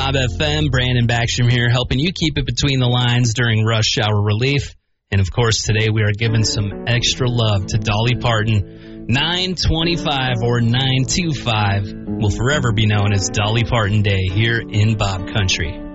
Bob FM. Brandon Backstrom here, helping you keep it between the lines during rush hour relief. And, of course, today we are giving some extra love to Dolly Parton. 925 or 925 will forever be known as Dolly Parton Day here in Bob Country.